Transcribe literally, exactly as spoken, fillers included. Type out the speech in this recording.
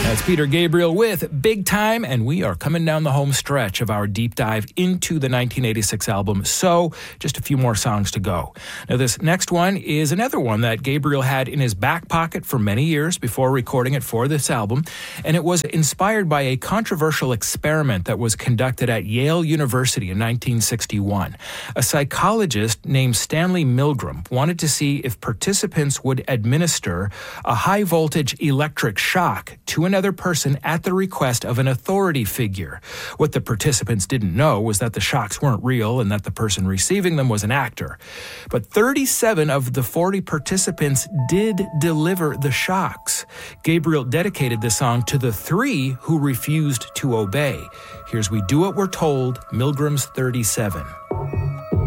That's Peter Gabriel with Big Time, and we are coming down the home stretch of our deep dive into the nineteen eighty-six album, So just a few more songs to go. Now, this next one is another one that Gabriel had in his back pocket for many years before recording it for this album, and it was inspired by a controversial experiment that was conducted at Yale University in nineteen sixty-one. A psychologist named Stanley Milgram wanted to see if participants would administer a high-voltage electric shock to another person at the request of an authority figure. What the participants didn't know was that the shocks weren't real and that the person receiving them was an actor. But thirty-seven of the forty participants did deliver the shocks. Gabriel dedicated the song to the three who refused to obey. Here's We Do What We're Told, Milgram's thirty-seven.